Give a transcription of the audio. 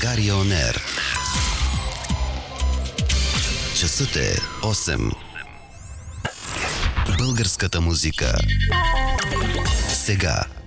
България On Air. Часът е 8. Българската музика. Сега.